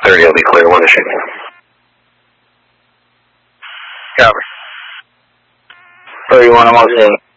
30 will be clear. One issue. Copy. 31, I'm on scene.